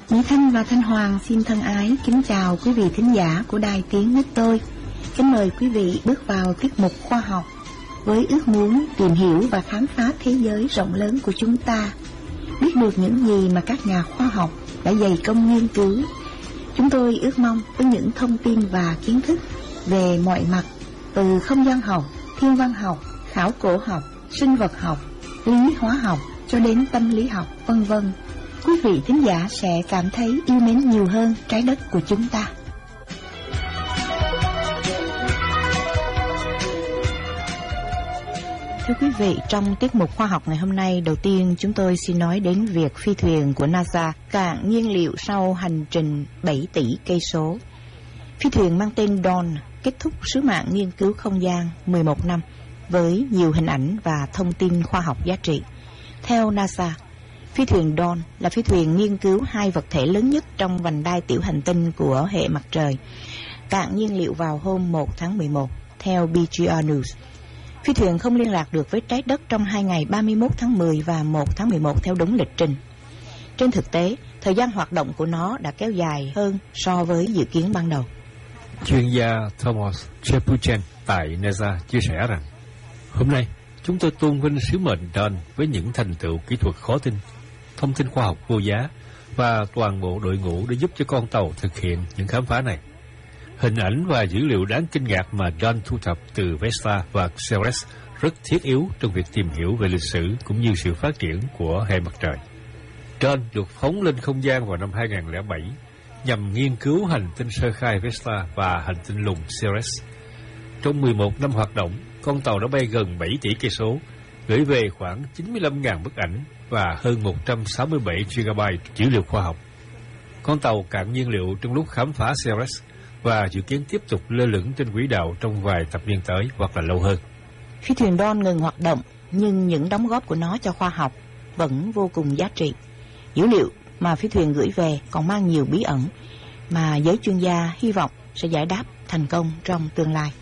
Mỹ Thanh và Thanh Hoàng xin thân ái kính chào quý vị thính giả của Đài Tiếng Nước Tôi. Kính mời quý vị bước vào tiết mục khoa học với ước muốn tìm hiểu và khám phá thế giới rộng lớn của chúng ta, biết được những gì mà các nhà khoa học đã dày công nghiên cứu. Chúng tôi ước mong với những thông tin và kiến thức về mọi mặt, từ không gian học, thiên văn học, khảo cổ học, sinh vật học, lý hóa học cho đến tâm lý học, vân vân, quý vị thính giả sẽ cảm thấy yêu mến nhiều hơn trái đất của chúng ta. Thưa quý vị, trong tiết mục khoa học ngày hôm nay, đầu tiên chúng tôi xin nói đến việc phi thuyền của NASA cạn nhiên liệu sau hành trình 7 tỷ cây số. Phi thuyền mang tên Dawn kết thúc sứ mạng nghiên cứu không gian 11 năm với nhiều hình ảnh và thông tin khoa học giá trị. Theo NASA, phi thuyền Dawn là phi thuyền nghiên cứu hai vật thể lớn nhất trong vành đai tiểu hành tinh của hệ mặt trời, cạn nhiên liệu vào hôm 1 tháng 11, theo BGR News. Phi thuyền không liên lạc được với trái đất trong 2 ngày 31 tháng 10 và 1 tháng 11 theo đúng lịch trình. Trên thực tế, thời gian hoạt động của nó đã kéo dài hơn so với dự kiến ban đầu. Chuyên gia Thomas Chepuchen tại NASA chia sẻ rằng, hôm nay chúng tôi tôn vinh sứ mệnh Dawn với những thành tựu kỹ thuật khó tin, thông tin khoa học vô giá và toàn bộ đội ngũ để giúp cho con tàu thực hiện những khám phá này. Hình ảnh và dữ liệu đáng kinh ngạc mà Dawn thu thập từ Vesta và Ceres rất thiết yếu trong việc tìm hiểu về lịch sử cũng như sự phát triển của hệ mặt trời. Dawn được phóng lên không gian vào năm 2007 nhằm nghiên cứu hành tinh sơ khai Vesta và hành tinh lùn Ceres. Trong 11 năm hoạt động, con tàu đã bay gần 7 tỷ cây số, gửi về khoảng 95.000 bức ảnh và hơn 167 GB dữ liệu khoa học. Con tàu cạn nhiên liệu trong lúc khám phá Ceres và dự kiến tiếp tục lơ lửng trên quỹ đạo trong vài thập niên tới hoặc là lâu hơn. Phi thuyền Dawn ngừng hoạt động, nhưng những đóng góp của nó cho khoa học vẫn vô cùng giá trị. Dữ liệu mà phi thuyền gửi về còn mang nhiều bí ẩn mà giới chuyên gia hy vọng sẽ giải đáp thành công trong tương lai.